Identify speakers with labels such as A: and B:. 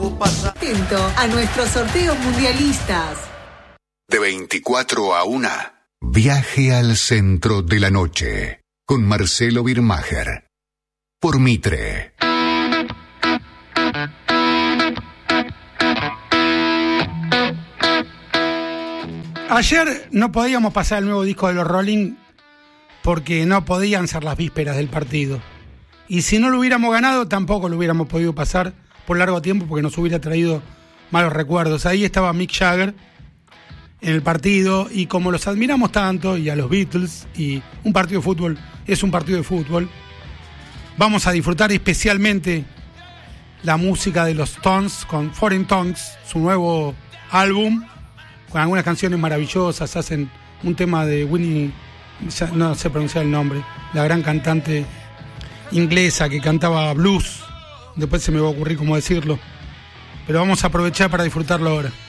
A: Atento a nuestros sorteos mundialistas.
B: De 24 a 1. Viaje al centro de la noche. Con Marcelo Birmacher. Por Mitre.
C: Ayer no podíamos pasar el nuevo disco de los Rolling porque no podían ser las vísperas del partido. Y si no lo hubiéramos ganado, tampoco lo hubiéramos podido pasar por largo tiempo porque nos hubiera traído malos recuerdos. Ahí estaba Mick Jagger en el partido y como los admiramos tanto, y a los Beatles, y un partido de fútbol es un partido de fútbol, vamos a disfrutar especialmente la música de los Stones con Foreign Tongues, su nuevo álbum, con algunas canciones maravillosas. Hacen un tema de Winnie, no sé pronunciar el nombre, la gran cantante inglesa que cantaba blues, después se me va a ocurrir cómo decirlo, pero vamos a aprovechar para disfrutarlo ahora.